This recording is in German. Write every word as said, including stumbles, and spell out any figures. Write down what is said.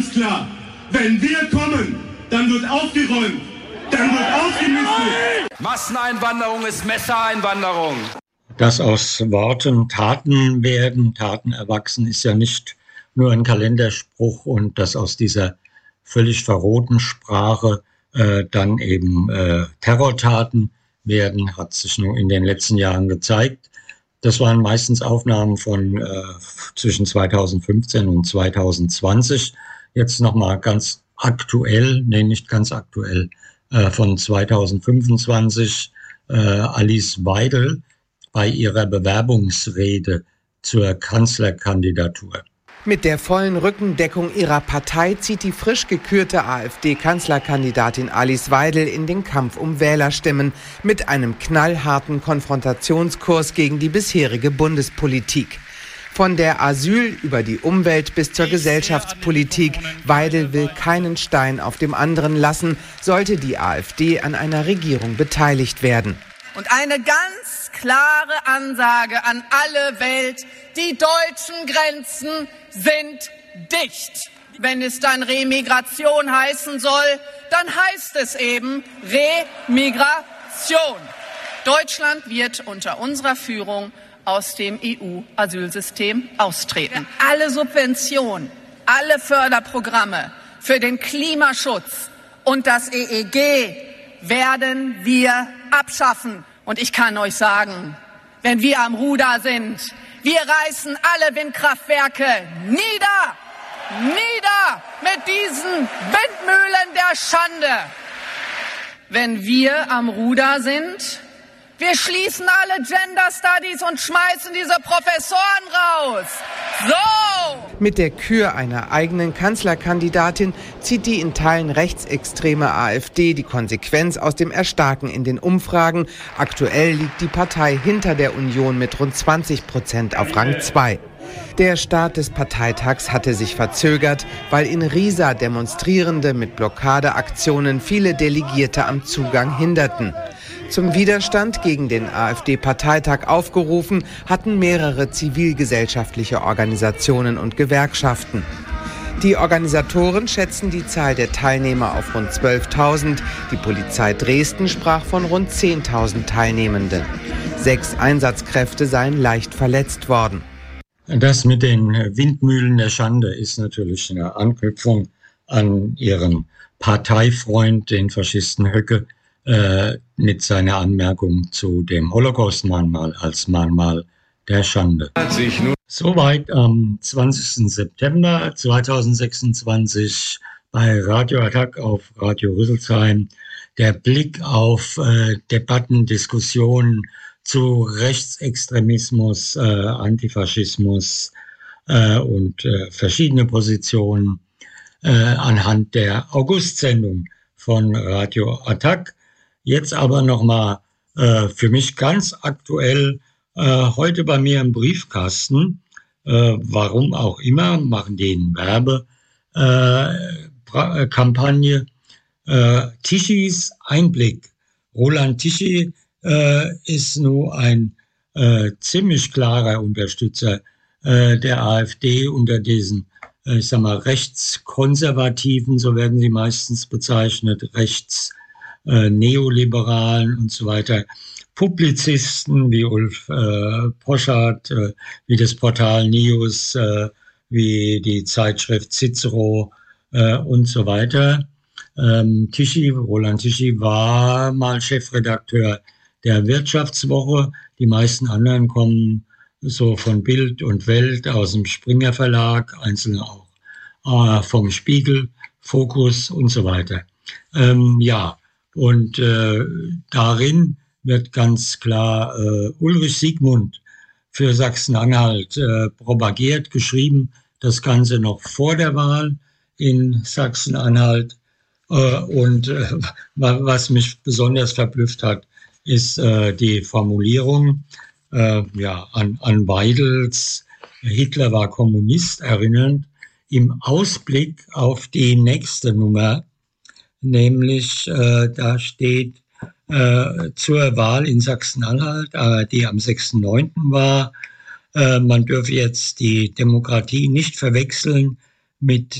ganz klar, wenn wir kommen, dann wird aufgeräumt, dann wird ausgemistet. Masseneinwanderung ist Messereinwanderung. Dass aus Worten Taten werden, Taten erwachsen, ist ja nicht nur ein Kalenderspruch, und dass aus dieser völlig verrohten Sprache äh, dann eben äh, Terrortaten werden, hat sich nur in den letzten Jahren gezeigt. Das waren meistens Aufnahmen von äh, zwischen zweitausendfünfzehn und zweitausendzwanzig. Jetzt nochmal ganz aktuell, nee, nicht ganz aktuell, äh, von zweitausendfünfundzwanzig, äh, Alice Weidel bei ihrer Bewerbungsrede zur Kanzlerkandidatur. Mit der vollen Rückendeckung ihrer Partei zieht die frisch gekürte AfD-Kanzlerkandidatin Alice Weidel in den Kampf um Wählerstimmen mit einem knallharten Konfrontationskurs gegen die bisherige Bundespolitik. Von der Asyl über die Umwelt bis zur Gesellschaftspolitik. Weidel will keinen Stein auf dem anderen lassen, sollte die AfD an einer Regierung beteiligt werden. Und eine ganz klare Ansage an alle Welt: Die deutschen Grenzen sind dicht. Wenn es dann Remigration heißen soll, dann heißt es eben Remigration. Deutschland wird unter unserer Führung aus dem E U-Asylsystem austreten. Alle Subventionen, alle Förderprogramme für den Klimaschutz und das E E G werden wir abschaffen. Und ich kann euch sagen, wenn wir am Ruder sind, wir reißen alle Windkraftwerke nieder, nieder mit diesen Windmühlen der Schande. Wenn wir am Ruder sind, wir schließen alle Gender Studies und schmeißen diese Professoren raus. So! Mit der Kür einer eigenen Kanzlerkandidatin zieht die in Teilen rechtsextreme AfD die Konsequenz aus dem Erstarken in den Umfragen. Aktuell liegt die Partei hinter der Union mit rund zwanzig Prozent auf Rang zwei. Der Start des Parteitags hatte sich verzögert, weil in Riesa Demonstrierende mit Blockadeaktionen viele Delegierte am Zugang hinderten. Zum Widerstand gegen den AfD-Parteitag aufgerufen hatten mehrere zivilgesellschaftliche Organisationen und Gewerkschaften. Die Organisatoren schätzen die Zahl der Teilnehmer auf rund zwölftausend. Die Polizei Dresden sprach von rund zehntausend Teilnehmenden. Sechs Einsatzkräfte seien leicht verletzt worden. Das mit den Windmühlen der Schande ist natürlich eine Anknüpfung an ihren Parteifreund, den Faschisten Höcke, äh, mit seiner Anmerkung zu dem Holocaust-Mahnmal als Mahnmal der Schande. Soweit am zwanzigsten September zweitausendsechsundzwanzig bei Radio Attac auf Radio Rüsselsheim. Der Blick auf äh, Debatten, Diskussionen zu Rechtsextremismus, äh, Antifaschismus äh, und äh, verschiedene Positionen äh, anhand der August-Sendung von Radio Attac. Jetzt aber nochmal äh, für mich ganz aktuell äh, heute bei mir im Briefkasten, äh, warum auch immer, machen die eine Werbekampagne, äh, äh, Tischis Einblick. Roland Tichy äh, ist nur ein äh, ziemlich klarer Unterstützer äh, der AfD unter diesen, äh, ich sag mal, Rechtskonservativen, so werden sie meistens bezeichnet, rechts Äh, Neoliberalen und so weiter, Publizisten wie Ulf äh, Poschardt, äh, wie das Portal News, äh, wie die Zeitschrift Cicero äh, und so weiter. Ähm, Tichy, Roland Tichy war mal Chefredakteur der Wirtschaftswoche. Die meisten anderen kommen so von Bild und Welt, aus dem Springer Verlag, einzelne auch äh, vom Spiegel, Focus und so weiter. Ähm, ja, Und äh, darin wird ganz klar äh, Ulrich Siegmund für Sachsen-Anhalt äh, propagiert, geschrieben, das Ganze noch vor der Wahl in Sachsen-Anhalt. Äh, und äh, was mich besonders verblüfft hat, ist äh, die Formulierung äh, ja, an, an Weidels Hitler war Kommunist erinnernd, im Ausblick auf die nächste Nummer. Nämlich, äh, da steht äh, zur Wahl in Sachsen-Anhalt, äh, die am sechsten neunten war, äh, man dürfe jetzt die Demokratie nicht verwechseln mit